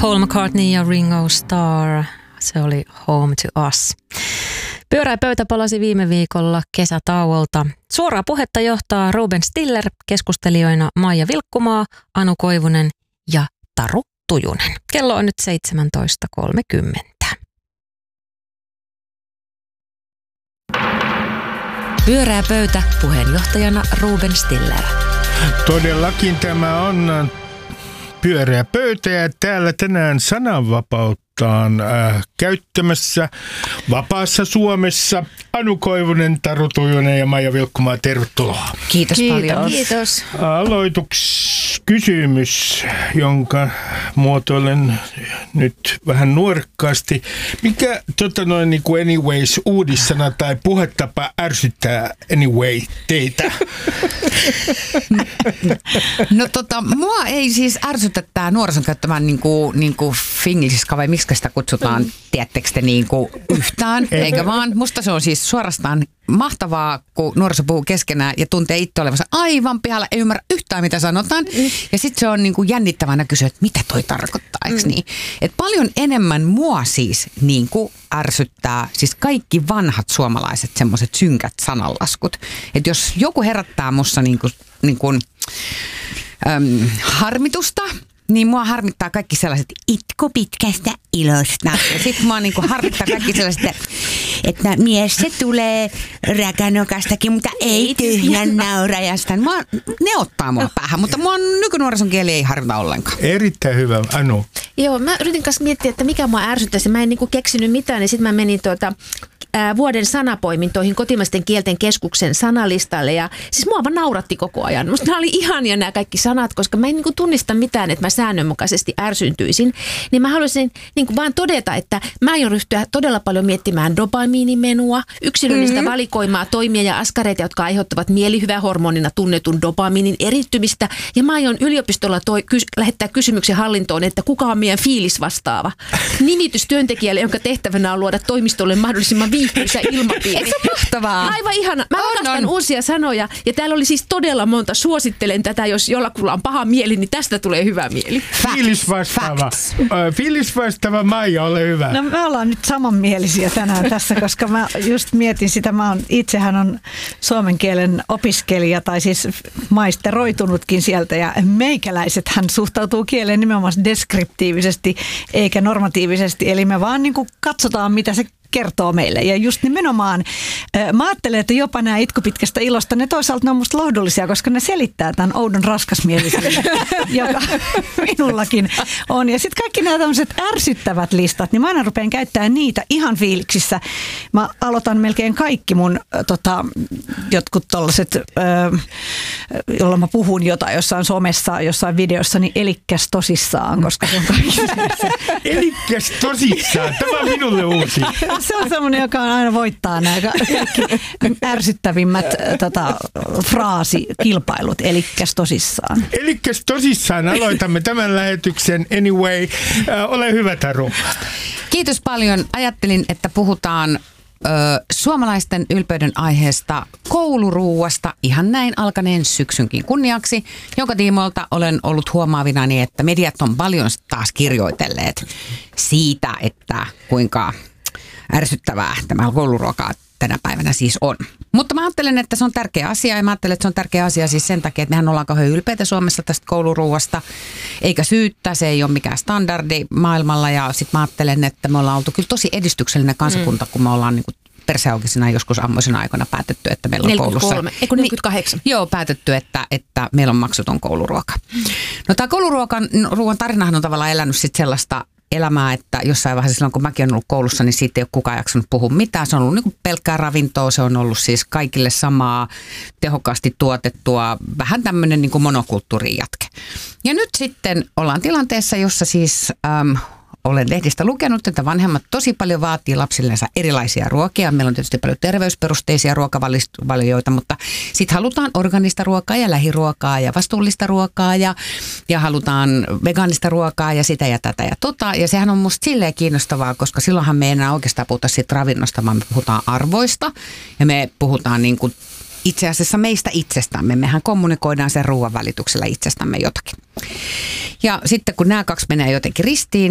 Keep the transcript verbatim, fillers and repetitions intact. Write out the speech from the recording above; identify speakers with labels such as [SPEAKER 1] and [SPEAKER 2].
[SPEAKER 1] Paul McCartney ja Ringo Starr. Se oli Home to Us. Pyörää pöytä palasi viime viikolla kesätauolta. Suoraa puhetta johtaa Ruben Stiller, keskustelijoina Maija Vilkkumaa, Anu Koivunen ja Taru Tujunen. Kello on nyt seitsemäntoista kolmekymmentä. Pyörää pöytä, puheenjohtajana Ruben Stiller.
[SPEAKER 2] Todellakin tämä on pyöreä pöytä ja täällä tänään sananvapauttaan äh, käyttämässä vapaassa Suomessa Anu Koivunen, Taru Tujunen ja Maija Vilkkumaa. Tervetuloa.
[SPEAKER 1] Kiitos, Kiitos paljon.
[SPEAKER 3] Kiitos.
[SPEAKER 2] Aloituksi kysymys, jonka muotoilen nyt vähän nuorikkaasti. Mikä tota noin niin kuin anyways uudissana tai puhetapa ärsyttää anyway teitä?
[SPEAKER 3] No tota, mua ei siis ärsytä tää nuorison käyttämään niinku, niinku fingliska vai miksi sitä kutsutaan, tiedättekö te niinku yhtään, eikä vaan. Musta se on siis suorastaan mahtavaa, kun nuoriso puhuu keskenään ja tuntee itse olevansa aivan pihalla, ei ymmärrä yhtään mitä sanotaan. Mm. Ja sitten se on niinku jännittävänä kysyä, että mitä toi tarkoittaa, eikö niin? Et paljon enemmän mua siis niinku ärsyttää, siis kaikki vanhat suomalaiset semmoiset synkät sananlaskut. Että jos joku herättää musta niinku, niinku, äm, harmitusta, niin mua harmittaa kaikki sellaiset itku pitkästä ilosta. Ja sit mua niinku harmittaa kaikki sellaiset, että mies se tulee räkänokastakin, mutta ei tyhjän naurajasta. Mua, ne ottaa mua päähän, mutta mua nykynuorison kieli ei harvita ollenkaan.
[SPEAKER 2] Erittäin hyvä, Anu.
[SPEAKER 4] Joo, mä yritin kanssa miettiä, että mikä mua ärsyttäisi. Mä en niinku keksinyt mitään, niin sitten mä menin tuota, ää, vuoden sanapoimintoihin kotimaisten kielten keskuksen sanalistalle. Ja siis mua vaan nauratti koko ajan. Musta nämä oli ihania nämä kaikki sanat, koska mä en niinku tunnista mitään, että mä säännönmukaisesti ärsyntyisin. Niin mä haluaisin niinku vaan todeta, että mä aion ryhtyä todella paljon miettimään dopamiinimenua, yksilöllistä mm-hmm. valikoimaa, toimia ja askareita, jotka aiheuttavat mielihyvähormonina tunnetun dopamiinin erittymistä. Ja mä aion yliopistolla toi, kys, lähettää kysymyksen hallintoon, että kuka on meidän fiilisvastaava. Nimitys työntekijälle, jonka tehtävänä on luoda toimistolle mahdollisimman viihtyisä ilmapiiri.
[SPEAKER 3] Eikö se mahtavaa?
[SPEAKER 4] Aivan ihana. Mä
[SPEAKER 3] on,
[SPEAKER 4] rakastan
[SPEAKER 3] on.
[SPEAKER 4] uusia sanoja. Ja täällä oli siis todella monta. Suosittelen tätä, jos jollakulla on paha mieli, niin tästä tulee hyvä mieli.
[SPEAKER 2] Fiilisvastaava. Fiilisvastaava Maija, ole hyvä.
[SPEAKER 5] No me ollaan nyt samanmielisiä tänään tässä, koska mä just mietin sitä. Mä oon, itsehän on suomen kielen opiskelija tai siis maisteroitunutkin sieltä ja meikäläisethän suhtautuu kieleen nimenomaan deskriptiivisesti eikä normatiivisesti. Eli me vaan niin kuin katsotaan, mitä se kertoo meille. Ja just nimenomaan, mä ajattelen, että jopa nämä itkupitkästä ilosta, ne toisaalta ne on musta lohdullisia, koska ne selittää tämän oudon raskasmielisyyden, joka minullakin on. Ja sitten kaikki nämä tämmöiset ärsyttävät listat, niin mä aina rupean käyttämään niitä ihan fiiliksissä. Mä aloitan melkein kaikki mun tota, jotkut tollaset, jolla mä puhun jotain jossain somessa, jossain videossa, niin elikkäs tosissaan, koska se on kaikki.
[SPEAKER 2] Elikkäs tosissaan, tämä on minulle uusi.
[SPEAKER 5] Se on semmoinen, joka aina voittaa nämä kaikki ärsyttävimmät tota, fraasikilpailut, elikkäs tosissaan.
[SPEAKER 2] Elikkäs tosissaan aloitamme tämän lähetyksen anyway. Äh, ole hyvä, Taru.
[SPEAKER 3] Kiitos paljon. Ajattelin, että puhutaan ö, suomalaisten ylpeyden aiheesta kouluruuasta ihan näin alkaneen syksynkin kunniaksi, jonka tiimoilta olen ollut huomaavinani, että mediat on paljon taas kirjoitelleet siitä, että kuinka ärsyttävää tämä kouluruoka tänä päivänä siis on. Mutta mä ajattelen, että se on tärkeä asia ja mä ajattelen, että se on tärkeä asia siis sen takia, että mehän ollaan kauhean ylpeitä Suomessa tästä kouluruuasta, eikä syyttä, se ei ole mikään standardi maailmalla ja sit mä ajattelen, että me ollaan oltu kyllä tosi edistyksellinen kansakunta, mm. kun me ollaan niin kuin perseaukisina joskus ammoisena aikana päätetty, että meillä on
[SPEAKER 4] neljäkymmentäkolme,
[SPEAKER 3] koulussa...
[SPEAKER 4] eikö neljäkymmentäkahdeksan?
[SPEAKER 3] Niin, joo, päätetty, että, että meillä on maksuton kouluruoka. Mm. No tämä kouluruokan ruoan tarinahan on tavallaan elänyt sit sellaista elämää, että jossain vaiheessa silloin, kun mäkin olen ollut koulussa, niin siitä ei ole kukaan jaksanut puhua mitään. Se on ollut niin kuin pelkkää ravintoa, se on ollut siis kaikille samaa tehokkaasti tuotettua, vähän tämmöinen niin kuin monokulttuurin jatke. Ja nyt sitten ollaan tilanteessa, jossa siis... Äm, olen lehdistä lukenut, että vanhemmat tosi paljon vaatii lapsillensa erilaisia ruokia. Meillä on tietysti paljon terveysperusteisia ruokavalioita, mutta sitten halutaan organista ruokaa ja lähiruokaa ja vastuullista ruokaa ja, ja halutaan vegaanista ruokaa ja sitä ja tätä ja tota. Ja sehän on musta silleen kiinnostavaa, koska silloinhan me ei enää oikeastaan puhuta siitä ravinnosta, vaan me puhutaan arvoista ja me puhutaan niin kuin itse asiassa meistä itsestämme. Mehän kommunikoidaan sen ruoan välityksellä itsestämme jotakin. Ja sitten kun nämä kaksi menee jotenkin ristiin,